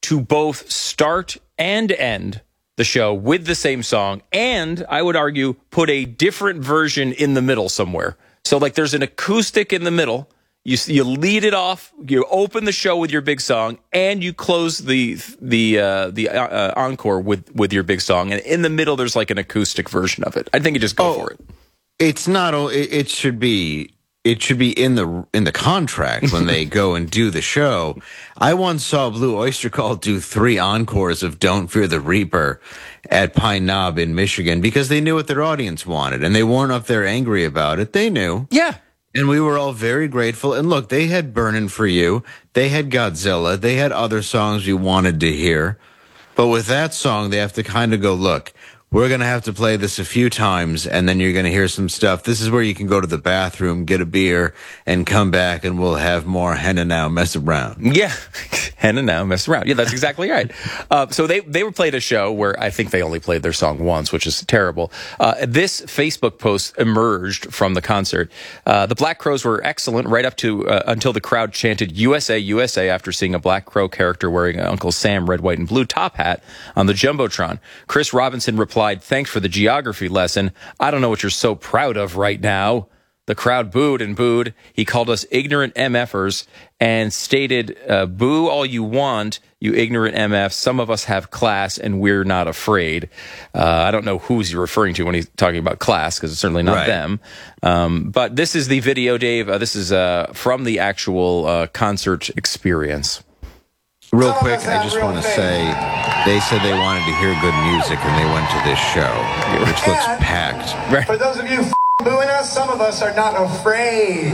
to both start and end the show with the same song, and I would argue put a different version in the middle somewhere. So like there's an acoustic in the middle. You lead it off, you open the show with your big song, and you close the encore with your big song. And in the middle, there's like an acoustic vertion of it. I think you just go for it. It's not. It should be. It should be in the contract when they go and do the show. I once saw Blue Oyster Cult do 3 encores of "Don't Fear the Reaper" at Pine Knob in Michigan because they knew what their audience wanted, and they weren't up there angry about it. They knew. Yeah. And we were all very grateful. And look, they had Burnin' For You. They had Godzilla. They had other songs we wanted to hear. But with that song, they have to kind of go, look, we're going to have to play this a few times, and then you're going to hear some stuff. This is where you can go to the bathroom, get a beer, and come back, and we'll have more Henna Now Mess Around. Yeah, Henna Now Mess Around. Yeah, that's exactly right. So they were played a show where I think they only played their song once, which is terrible. This Facebook post emerged from the concert. The Black Crowes were excellent right up to until the crowd chanted USA, USA after seeing a Black Crow character wearing Uncle Sam red, white, and blue top hat on the Jumbotron. Chris Robinson replied, "Thanks for the geography lesson. I don't know what you're so proud of right now." The crowd booed and booed. He called us ignorant MFers and stated, "Boo all you want, you ignorant MFs. Some of us have class and we're not afraid." I don't know who's you're referring to when he's talking about class, because it's certainly not them. But this is the video, Dave. This is from the actual concert experience. Real quick, I just want to say, they said they wanted to hear good music, and they went to this show, which looks packed. Right. For those of you booing us, some of us are not afraid.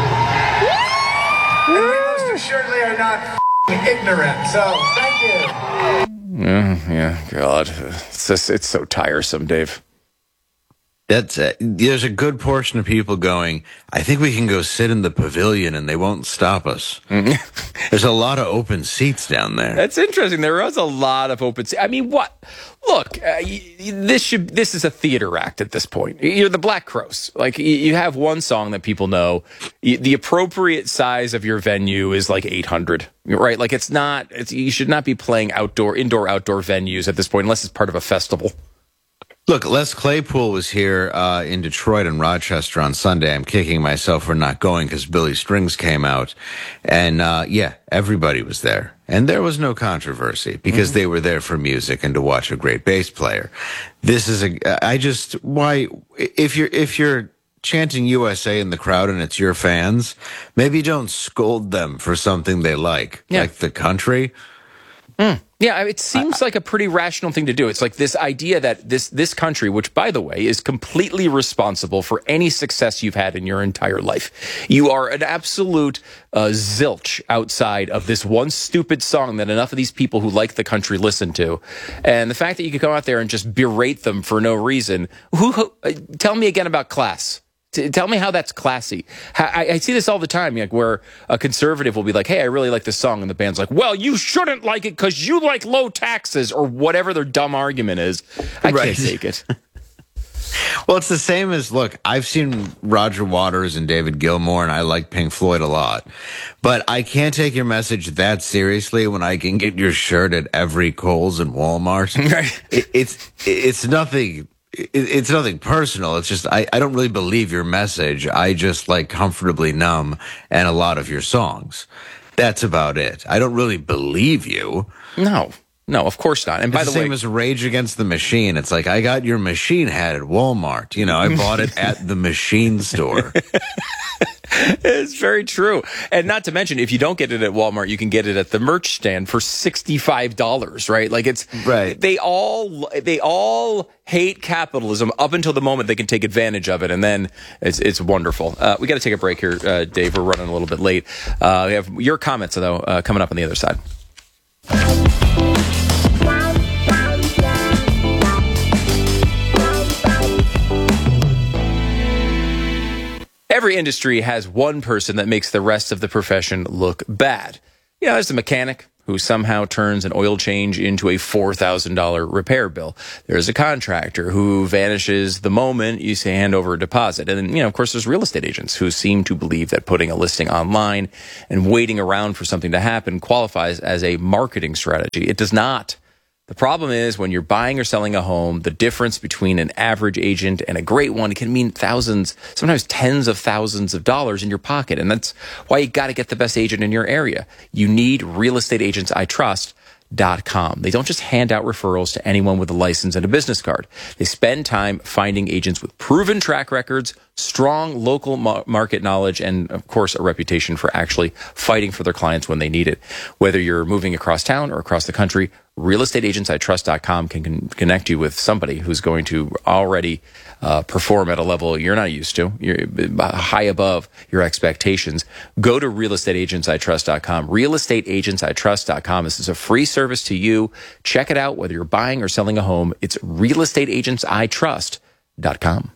And we most assuredly are not ignorant, so thank you. Yeah, God. It's so tiresome, Dave. That's it. There's a good portion of people going, I think we can go sit in the pavilion and they won't stop us. There's a lot of open seats down there. That's interesting. There is a lot of open seats. I mean, what? Look, this is a theater act at this point. You're the Black Crowes. Like, you have one song that people know. The appropriate size of your venue is like 800, right? Like, you should not be playing indoor, outdoor venues at this point, unless it's part of a festival. Look, Les Claypool was here in Detroit and Rochester on Sunday. I'm kicking myself for not going because Billy Strings came out. And, yeah, everybody was there. And there was no controversy because they were there for music and to watch a great bass player. This is if you're chanting USA in the crowd and it's your fans, maybe don't scold them for something they like the country. Yeah, it seems like a pretty rational thing to do. It's like this idea that this country, which, by the way, is completely responsible for any success you've had in your entire life. You are an absolute zilch outside of this one stupid song that enough of these people who like the country listen to. And the fact that you could come out there and just berate them for no reason. Tell me again about class. Tell me how that's classy. I see this all the time, like where a conservative will be like, hey, I really like this song. And the band's like, well, you shouldn't like it because you like low taxes, or whatever their dumb argument is. I can't take it. Well, it's the same as, look, I've seen Roger Waters and David Gilmour, and I like Pink Floyd a lot. But I can't take your message that seriously when I can get your shirt at every Kohl's and Walmart. Right. It's nothing... It's nothing personal. It's just I don't really believe your message. I just like Comfortably Numb and a lot of your songs. That's about it. I don't really believe you. No, of course not. And by the way, same as Rage Against the Machine. It's like, I got your Machine hat at Walmart. You know, I bought it at the Machine store. It's very true. And not to mention, if you don't get it at Walmart, you can get it at the merch stand for $65, right? Like, it's right. They all hate capitalism up until the moment they can take advantage of it, and then it's wonderful. We got to take a break here, Dave. We're running a little bit late. We have your comments, though, coming up on the other side. Every industry has one person that makes the rest of the profession look bad. You know, there's the mechanic who somehow turns an oil change into a $4,000 repair bill. There's a contractor who vanishes the moment you say hand over a deposit. And then, of course, there's real estate agents who seem to believe that putting a listing online and waiting around for something to happen qualifies as a marketing strategy. It does not. The problem is when you're buying or selling a home, the difference between an average agent and a great one can mean thousands, sometimes tens of thousands of dollars in your pocket. And that's why you got to get the best agent in your area. You need realestateagentsitrust.com. They don't just hand out referrals to anyone with a license and a business card. They spend time finding agents with proven track records, strong local market knowledge, and, of course, a reputation for actually fighting for their clients when they need it. Whether you're moving across town or across the country, realestateagentsitrust.com can connect you with somebody who's going to already perform at a level you're not used to. You're high above your expectations. Go to realestateagentsitrust.com. Realestateagentsitrust.com. This is a free service to you. Check it out whether you're buying or selling a home. It's realestateagentsitrust.com.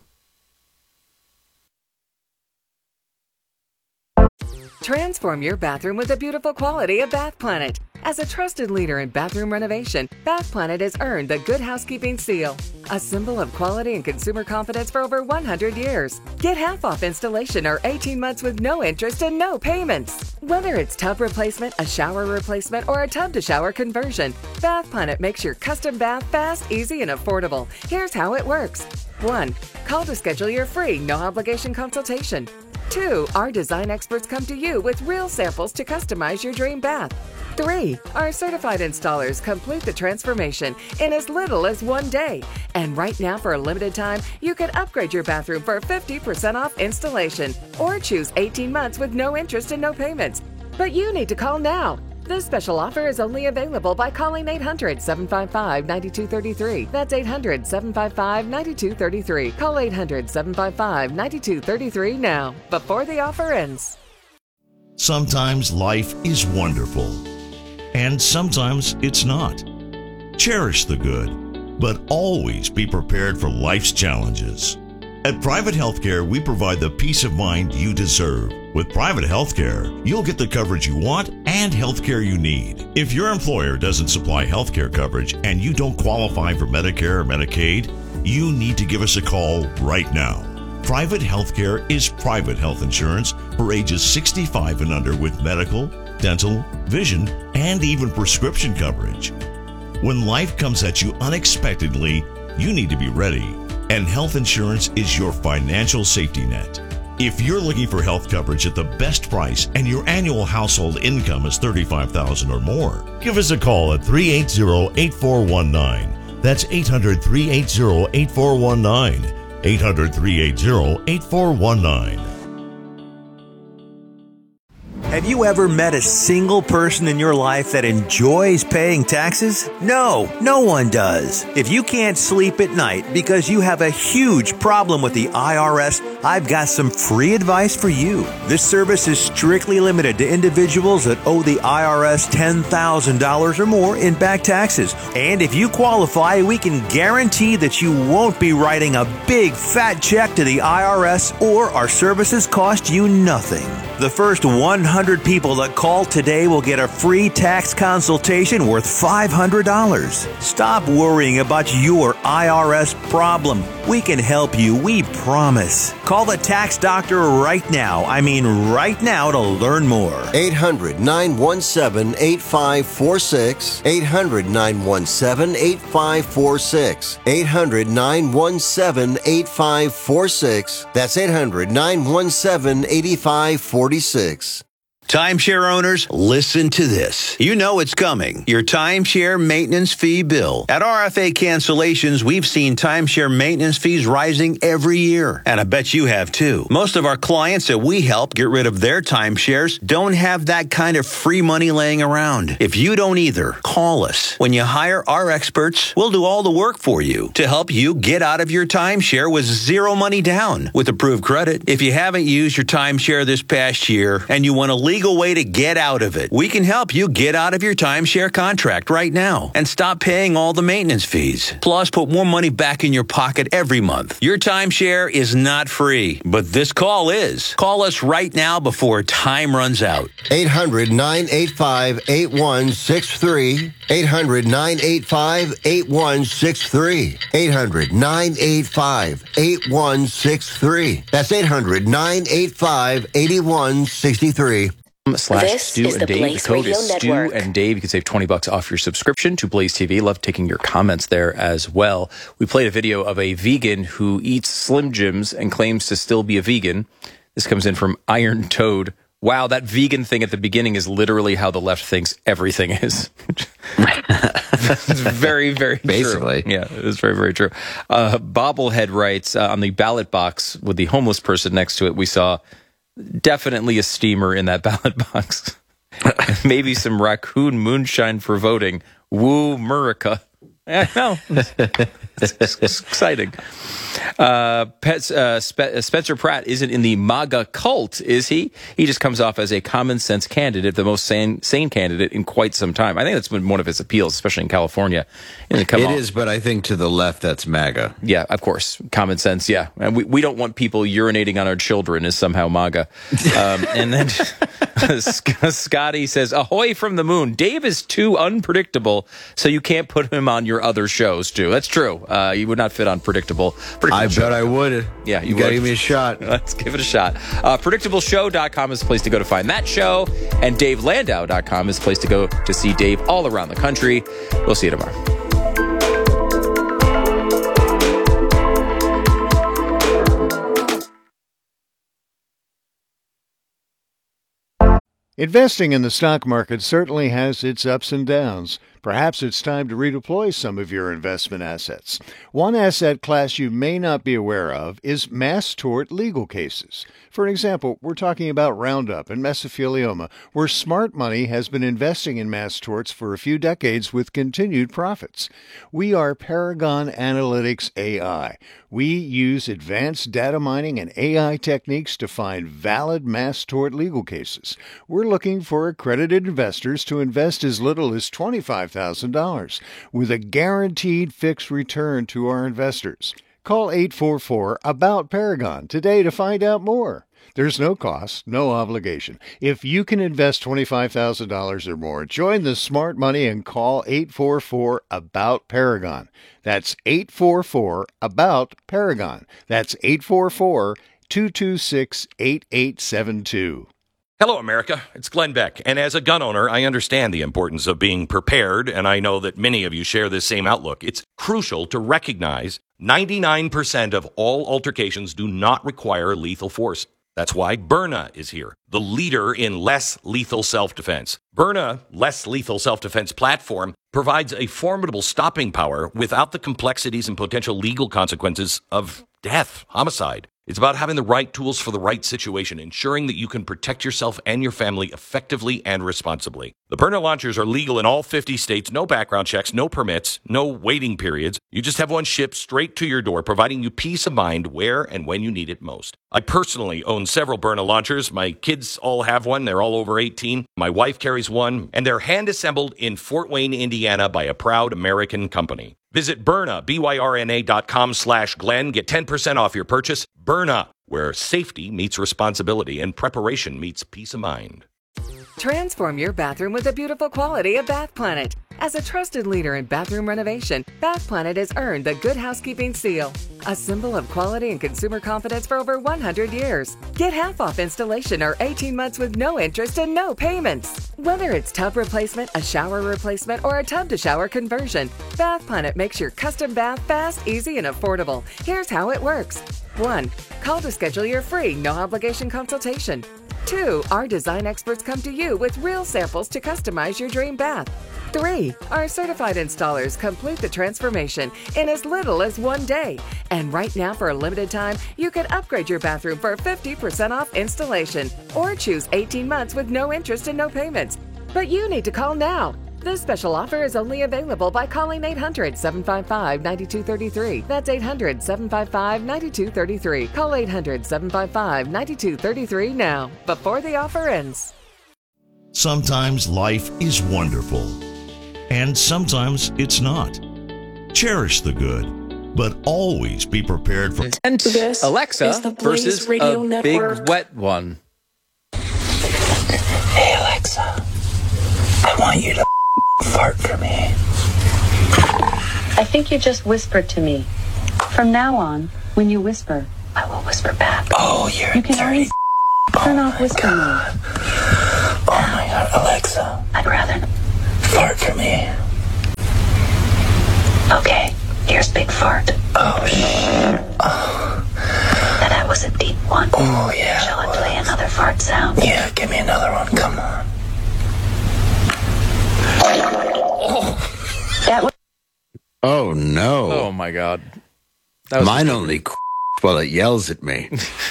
Transform your bathroom with the beautiful quality of Bath Planet. As a trusted leader in bathroom renovation, Bath Planet has earned the Good Housekeeping seal, a symbol of quality and consumer confidence for over 100 years. Get half off installation or 18 months with no interest and no payments. Whether it's tub replacement, a shower replacement, or a tub-to-shower conversion, Bath Planet makes your custom bath fast, easy, and affordable. Here's how it works. 1. Call to schedule your free, no-obligation consultation. 2. Our design experts come to you with real samples to customize your dream bath. 3. Our certified installers complete the transformation in as little as 1 day. And right now, for a limited time, you can upgrade your bathroom for 50% off installation or choose 18 months with no interest and no payments. But you need to call now. This special offer is only available by calling 800-755-9233. That's 800-755-9233. Call 800-755-9233 now, before the offer ends. Sometimes life is wonderful, and sometimes it's not. Cherish the good, but always be prepared for life's challenges. At Private Healthcare, we provide the peace of mind you deserve. With Private Healthcare, you'll get the coverage you want and healthcare you need. If your employer doesn't supply healthcare coverage and you don't qualify for Medicare or Medicaid, you need to give us a call right now. Private Healthcare is private health insurance for ages 65 and under with medical, dental, vision, and even prescription coverage. When life comes at you unexpectedly, you need to be ready. And health insurance is your financial safety net. If you're looking for health coverage at the best price and your annual household income is $35,000 or more, give us a call at 380-8419. That's 800-380-8419. 800-380-8419. Have you ever met a single person in your life that enjoys paying taxes? No, no one does. If you can't sleep at night because you have a huge problem with the IRS, I've got some free advice for you. This service is strictly limited to individuals that owe the IRS $10,000 or more in back taxes. And if you qualify, we can guarantee that you won't be writing a big fat check to the IRS, or our services cost you nothing. The first 100 people that call today will get a free tax consultation worth $500. Stop worrying about your IRS problem. We can help you, we promise. Call the tax doctor right now. I mean right now, to learn more. 800-917-8546. 800-917-8546. 800-917-8546. That's 800-917-8546. Timeshare owners, listen to this. You know it's coming. Your timeshare maintenance fee bill. At RFA Cancellations, we've seen timeshare maintenance fees rising every year. And I bet you have too. Most of our clients that we help get rid of their timeshares don't have that kind of free money laying around. If you don't either, call us. When you hire our experts, we'll do all the work for you to help you get out of your timeshare with zero money down with approved credit. If you haven't used your timeshare this past year and you want to legal way to get out of it. We can help you get out of your timeshare contract right now and stop paying all the maintenance fees. Plus, put more money back in your pocket every month. Your timeshare is not free, but this call is. Call us right now before time runs out. 800-985-8163. 800-985-8163. 800-985-8163. That's 800-985-8163. / Stu and Dave. The code is Stu and Dave. You can save $20 off your subscription to Blaze TV. Love taking your comments there as well. We played a video of a vegan who eats Slim Jims and claims to still be a vegan. This comes in from Iron Toad. Wow, that vegan thing at the beginning is literally how the left thinks everything is. It's very, very Basically. true. Yeah, it's very, very true. Bobblehead writes, on the ballot box with the homeless person next to it, we saw definitely a steamer in that ballot box. Maybe some raccoon moonshine for voting. Woo, Murica. I know. It's exciting. Spencer Pratt isn't in the MAGA cult, is he? He just comes off as a common sense candidate, the most sane candidate in quite some time. I think that's been one of his appeals, especially in California. It is, but I think to the left, that's MAGA. Yeah, of course. Common sense, yeah. And we don't want people urinating on our children is somehow MAGA. And then Scotty says, ahoy from the moon. Dave is too unpredictable, so you can't put him on your other shows, too. That's true. You would not fit on Predictable. I bet I would. Yeah, you got to give me a shot. Let's give it a shot. PredictableShow.com is the place to go to find that show, and DaveLandau.com is the place to go to see Dave all around the country. We'll see you tomorrow. Investing in the stock market certainly has its ups and downs. Perhaps it's time to redeploy some of your investment assets. One asset class you may not be aware of is mass tort legal cases. For example, we're talking about Roundup and mesothelioma, where smart money has been investing in mass torts for a few decades with continued profits. We are Paragon Analytics AI. We use advanced data mining and AI techniques to find valid mass tort legal cases. We're looking for accredited investors to invest as little as $25,000 with a guaranteed fixed return to our investors. Call 844-ABOUT-PARAGON today to find out more. There's no cost, no obligation. If you can invest $25,000 or more, join the smart money and call 844-ABOUT-PARAGON. That's 844-ABOUT-PARAGON. That's 844-226-8872. Hello, America. It's Glenn Beck. And as a gun owner, I understand the importance of being prepared, and I know that many of you share this same outlook. It's crucial to recognize 99% of all altercations do not require lethal force. That's why Byrna is here, the leader in less lethal self-defense. Byrna Less Lethal Self-Defense platform provides a formidable stopping power without the complexities and potential legal consequences of death, homicide. It's about having the right tools for the right situation, ensuring that you can protect yourself and your family effectively and responsibly. The Byrna launchers are legal in all 50 states, no background checks, no permits, no waiting periods. You just have one shipped straight to your door, providing you peace of mind where and when you need it most. I personally own several Byrna launchers. My kids all have one. They're all over 18. My wife carries one, and they're hand-assembled in Fort Wayne, Indiana by a proud American company. Visit Byrna, BYRNA.com/Glenn. Get 10% off your purchase. Byrna, where safety meets responsibility and preparation meets peace of mind. Transform your bathroom with the beautiful quality of Bath Planet. As a trusted leader in bathroom renovation, Bath Planet has earned the Good Housekeeping seal, a symbol of quality and consumer confidence for over 100 years. Get half off installation or 18 months with no interest and no payments. Whether it's tub replacement, a shower replacement, or a tub-to-shower conversion, Bath Planet makes your custom bath fast, easy, and affordable. Here's how it works. 1. Call to schedule your free, no-obligation consultation. 2. Our design experts come to you with real samples to customize your dream bath. 3. Our certified installers complete the transformation in as little as 1 day. And right now, for a limited time, you can upgrade your bathroom for 50% off installation or choose 18 months with no interest and no payments. But you need to call now. This special offer is only available by calling 800-755-9233. That's 800-755-9233. Call 800-755-9233 now, before the offer ends. Sometimes life is wonderful, and sometimes it's not. Cherish the good, but always be prepared for Alexa versus a big wet one. Hey Alexa, I want you to fart for me. I think you just whispered to me. From now on, when you whisper, I will whisper back. Oh, You can always turn off whisper mode. Oh my God, Alexa. I'd rather Fart for me. Okay, here's big fart. Oh, shit. Oh. That was a deep one. Oh, yeah. Shall I play another fart sound? Yeah, give me another one. Come on. That was Oh, no. Oh, my God. That was Mine only while it yells at me.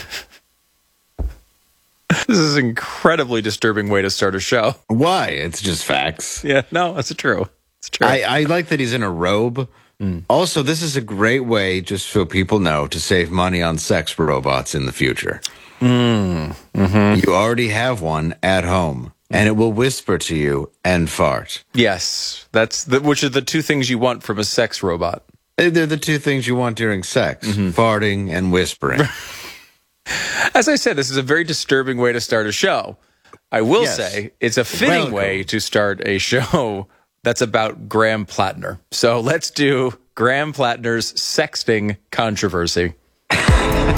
This is an incredibly disturbing way to start a show. Why? It's just facts. Yeah, no, that's true. It's true. I like that he's in a robe. Also, this is a great way, just so people know, to save money on sex robots in the future. Mm-hmm. You already have one at home, and it will whisper to you and fart. Yes, which are the two things you want from a sex robot. They're the two things you want during sex, farting and whispering. As I said, this is a very disturbing way to start a show. I will say it's a fitting way to start a show that's about Graham Plattner. So let's do Graham Plattner's sexting controversy.